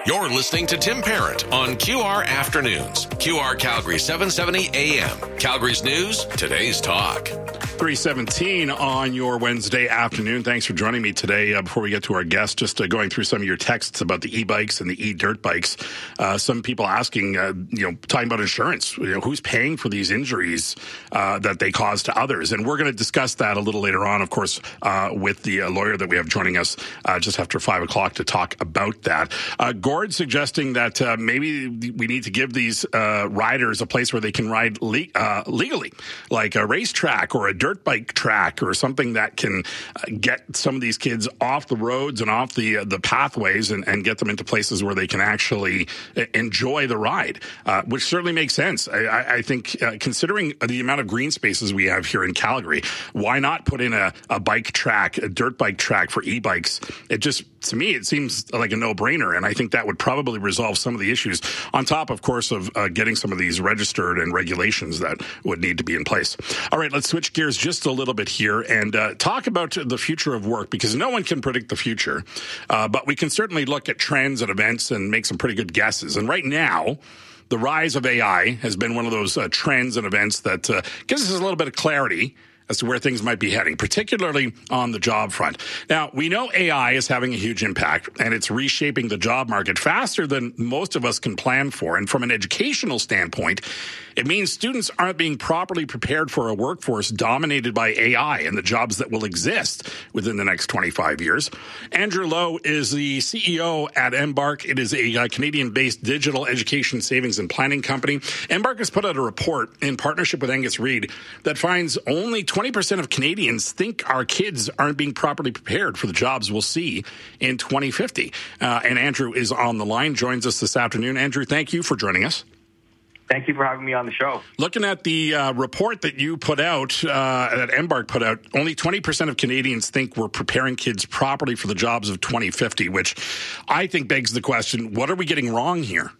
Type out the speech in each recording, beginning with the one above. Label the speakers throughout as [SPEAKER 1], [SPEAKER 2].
[SPEAKER 1] You're listening to Tim Parent on QR Afternoons. QR Calgary 770 AM. Calgary's news, today's talk.
[SPEAKER 2] 3:17 on your Wednesday afternoon. Thanks for joining me today. Before we get to our guest, just going through some of your texts about the e-bikes and the e-dirt bikes. Some people asking, talking about insurance. Who's paying for these injuries that they cause to others? And we're going to discuss that a little later on, of course, with the lawyer that we have joining us just after 5 o'clock to talk about that. Gord suggesting that maybe we need to give these riders a place where they can ride legally, like a racetrack or a dirt bike track or something that can get some of these kids off the roads and off the pathways and get them into places where they can actually enjoy the ride, which certainly makes sense. I think considering the amount of green spaces we have here in Calgary, why not put in a bike track, a dirt bike track for e-bikes? It just, to me, it seems like a no-brainer, and I think that would probably resolve some of the issues, on top, of course, of getting some of these registered and regulations that would need to be in place. All right, let's switch gears just a little bit here and talk about the future of work, because no one can predict the future, but we can certainly look at trends and events and make some pretty good guesses. And right now, the rise of AI has been one of those trends and events that gives us a little bit of clarity as to where things might be heading, particularly on the job front. Now, we know AI is having a huge impact, and it's reshaping the job market faster than most of us can plan for. And from an educational standpoint, it means students aren't being properly prepared for a workforce dominated by AI and the jobs that will exist within the next 25 years. Andrew Lowe is the CEO at Embark. It is a Canadian-based digital education savings and planning company. Embark has put out a report in partnership with Angus Reid that finds only 20% of Canadians think our kids aren't being properly prepared for the jobs we'll see in 2050. And Andrew is on the line, joins us this afternoon. Andrew, thank you for joining us.
[SPEAKER 3] Thank you for having me on the show.
[SPEAKER 2] Looking at the report that you put out, that Embark put out, only 20% of Canadians think we're preparing kids properly for the jobs of 2050, which I think begs the question, what are we getting wrong here?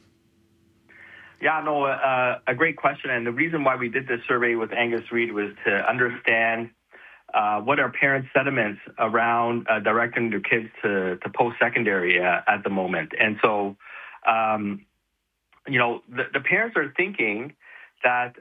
[SPEAKER 3] Yeah, no, a great question. And the reason why we did this survey with Angus Reid was to understand what are parents' sentiments around directing their kids to post-secondary at the moment. And so, the parents are thinking that,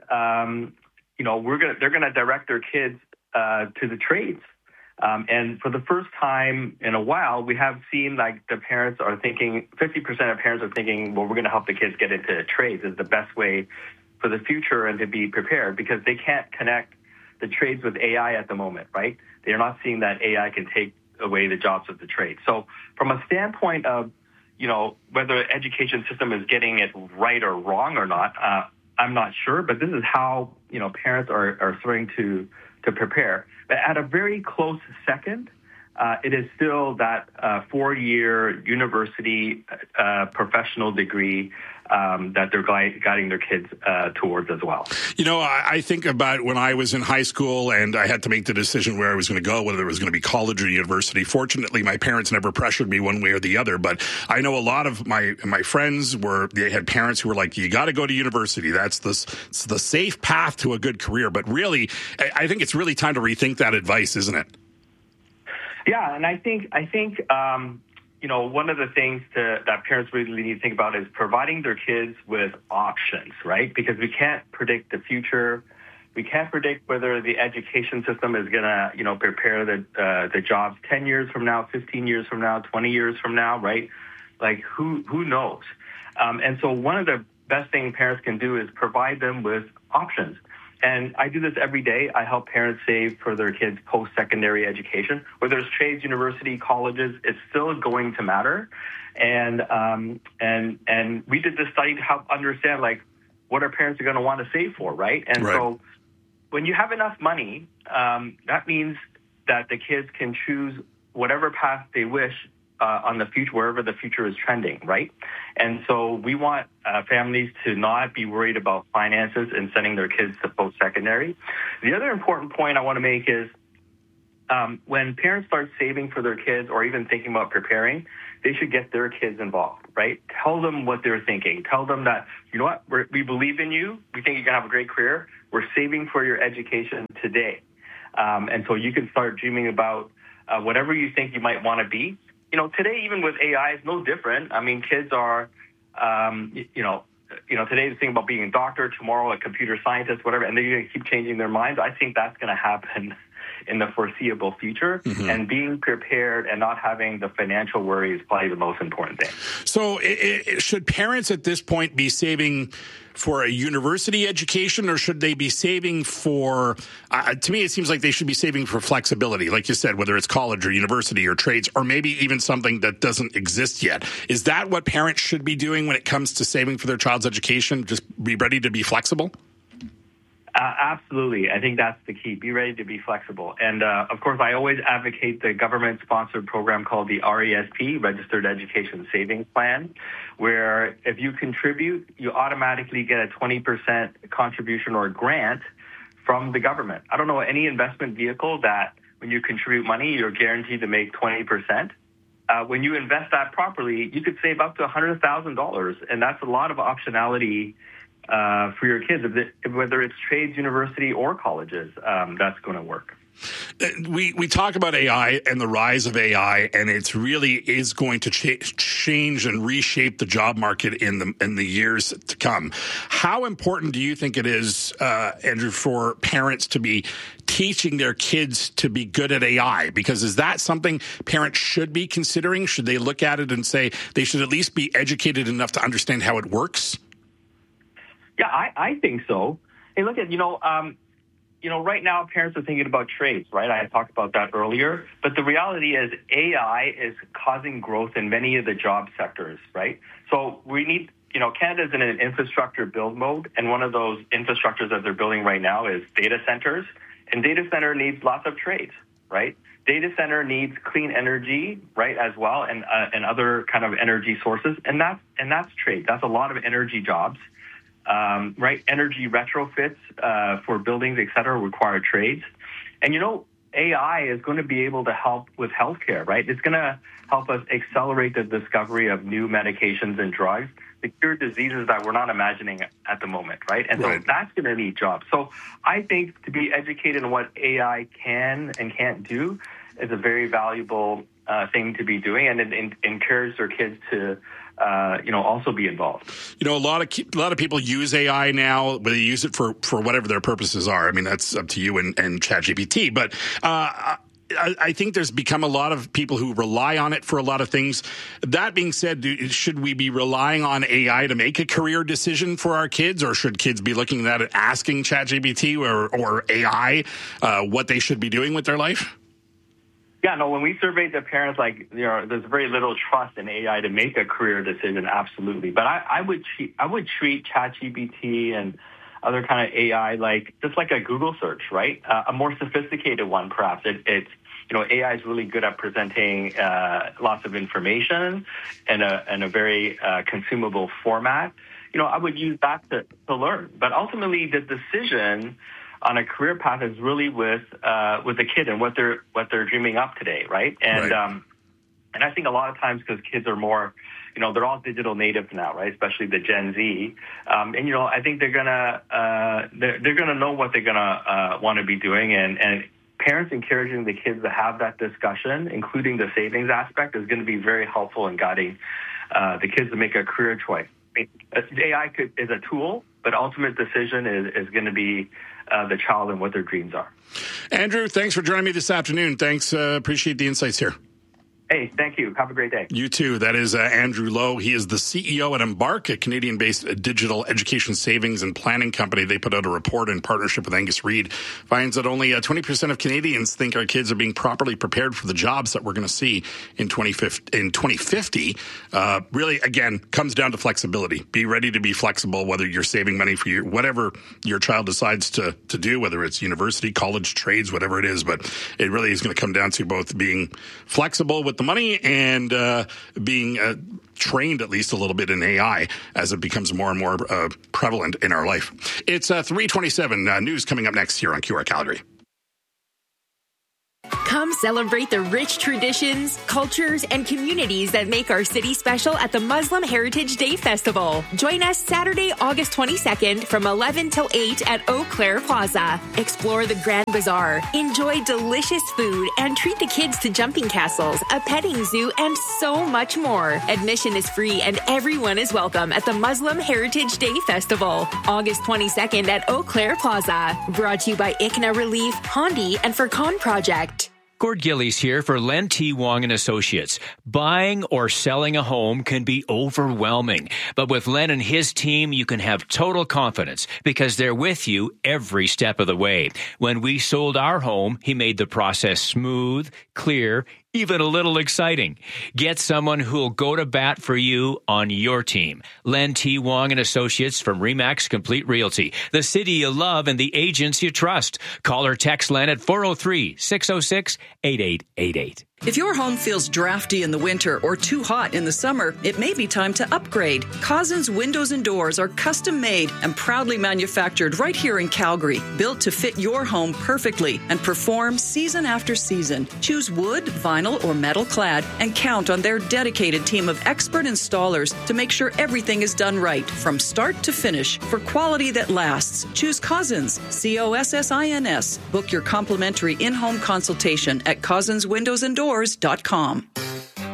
[SPEAKER 3] they're going to direct their kids to the trades. And for the first time in a while, we have seen like the parents are thinking, 50% of parents are thinking, well, we're going to help the kids get into trades is the best way for the future and to be prepared, because they can't connect the trades with AI at the moment, right? They're not seeing that AI can take away the jobs of the trade. So from a standpoint of, whether the education system is getting it right or wrong or not, I'm not sure, but this is how, parents are starting to prepare. But at a very close second, it is still that 4-year university professional degree that they're guiding their kids towards as well.
[SPEAKER 2] I think about when I was in high school and I had to make the decision where I was going to go, whether it was going to be college or university. Fortunately, my parents never pressured me one way or the other, but I know a lot of my friends they had parents who were like, you got to go to university. That's the safe path to a good career. But really, I think it's really time to rethink that advice, isn't it?
[SPEAKER 3] Yeah, and I think one of the things that parents really need to think about is providing their kids with options, right? Because we can't predict the future. We can't predict whether the education system is going to, prepare the jobs 10 years from now, 15 years from now, 20 years from now, right? Like, who knows? And so one of the best things parents can do is provide them with options. And I do this every day. I help parents save for their kids' post-secondary education. Whether it's trades, university, colleges, it's still going to matter. And we did this study to help understand, like, what our parents are going to want to save for, right? And so when you have enough money, that means that the kids can choose whatever path they wish on the future, wherever the future is trending, right? And so we want families to not be worried about finances and sending their kids to post-secondary. The other important point I want to make is when parents start saving for their kids or even thinking about preparing, they should get their kids involved, right? Tell them what they're thinking. Tell them that, you know what, we believe in you. We think you're going to have a great career. We're saving for your education today. And so you can start dreaming about whatever you think you might want to be. today, even with AI, it's no different. I mean, kids are, today the thing about being a doctor, tomorrow a computer scientist, whatever, and they're going to keep changing their minds. I think that's going to happen in the foreseeable future. Mm-hmm. And being prepared and not having the financial worry is probably the most important thing.
[SPEAKER 2] So should parents at this point be saving for a university education, or should they be saving for, to me, it seems like they should be saving for flexibility, like you said, whether it's college or university or trades, or maybe even something that doesn't exist yet. Is that what parents should be doing when it comes to saving for their child's education? Just be ready to be flexible?
[SPEAKER 3] Absolutely. I think that's the key. Be ready to be flexible. And, of course, I always advocate the government-sponsored program called the RESP, Registered Education Savings Plan, where if you contribute, you automatically get a 20% contribution or grant from the government. I don't know any investment vehicle that when you contribute money, you're guaranteed to make 20%. When you invest that properly, you could save up to $100,000, and that's a lot of optionality for your kids, whether it's trades, university, or colleges. That's going to work.
[SPEAKER 2] We talk about AI and the rise of AI, and it's really is going to change and reshape the job market in the years to come. How important do you think it is, Andrew, for parents to be teaching their kids to be good at AI? Because is that something parents should be considering? Should they look at it and say they should at least be educated enough to understand how it works?
[SPEAKER 3] Yeah, I think so. Hey, look at, right now parents are thinking about trades, right? I talked about that earlier. But the reality is AI is causing growth in many of the job sectors, right? So we need, Canada's in an infrastructure build mode. And one of those infrastructures that they're building right now is data centers. And data center needs lots of trades, right? Data center needs clean energy, right, as well, and other kind of energy sources. And that's trade. That's a lot of energy jobs. Right, energy retrofits for buildings, et cetera, require trades. And, AI is going to be able to help with healthcare, right? It's going to help us accelerate the discovery of new medications and drugs to cure diseases that we're not imagining at the moment, right? And so that's going to need jobs. So I think to be educated in what AI can and can't do is a very valuable thing to be doing, and encourage their kids to also be involved.
[SPEAKER 2] A lot of people use AI now, but they use it for whatever their purposes are. I mean, that's up to you and ChatGPT. But I think there's become a lot of people who rely on it for a lot of things. That being said, should we be relying on AI to make a career decision for our kids, or should kids be looking at it, asking ChatGPT or AI what they should be doing with their life?
[SPEAKER 3] Yeah, no, when we surveyed the parents, there's very little trust in AI to make a career decision, absolutely. But I would treat ChatGPT and other kind of AI just like a Google search, right? A more sophisticated one, perhaps. AI is really good at presenting lots of information in a very consumable format. I would use that to learn. But ultimately, the decision on a career path is really with the kid and what they're dreaming up today, right? And and I think a lot of times, because kids are more, they're all digital natives now, right? Especially the Gen Z, and I think they're gonna know what they're gonna want to be doing, and parents encouraging the kids to have that discussion, including the savings aspect, is going to be very helpful in guiding the kids to make a career choice. AI is a tool, but ultimate decision is going to be the child and what their dreams are.
[SPEAKER 2] Andrew, thanks for joining me this afternoon. Thanks. Appreciate the insights here.
[SPEAKER 3] Hey, thank you. Have a great day.
[SPEAKER 2] You too. That is Andrew Lowe. He is the CEO at Embark, a Canadian-based digital education savings and planning company. They put out a report in partnership with Angus Reid. Finds that only 20% of Canadians think our kids are being properly prepared for the jobs that we're going to see in 2050. Really, again, comes down to flexibility. Be ready to be flexible, whether you're saving money for whatever your child decides to do, whether it's university, college, trades, whatever it is. But it really is going to come down to both being flexible with the money and being trained at least a little bit in AI as it becomes more and more prevalent in our life. It's 3:27 news coming up next here on QR Calgary.
[SPEAKER 4] Come celebrate the rich traditions, cultures, and communities that make our city special at the Muslim Heritage Day Festival. Join us Saturday, August 22nd from 11 till 8 at Eau Claire Plaza. Explore the Grand Bazaar, enjoy delicious food, and treat the kids to jumping castles, a petting zoo, and so much more. Admission is free and everyone is welcome at the Muslim Heritage Day Festival, August 22nd at Eau Claire Plaza. Brought to you by ICNA Relief, Hondi, and Furcon Project.
[SPEAKER 5] Gord Gillies here for Len T. Wong and Associates. Buying or selling a home can be overwhelming, but with Len and his team, you can have total confidence because they're with you every step of the way. When we sold our home, he made the process smooth, clear, even a little exciting. Get someone who'll go to bat for you on your team. Len T. Wong and Associates from RE/MAX Complete Realty. The city you love and the agents you trust. Call or text Len at 403-606-8888.
[SPEAKER 6] If your home feels drafty in the winter or too hot in the summer, it may be time to upgrade. Cousins Windows and Doors are custom made and proudly manufactured right here in Calgary, built to fit your home perfectly and perform season after season. Choose wood, vinyl, or metal clad and count on their dedicated team of expert installers to make sure everything is done right from start to finish. For quality that lasts, choose Cousins, COSSINS. Book your complimentary in-home consultation at cousinswindowsanddoors.com.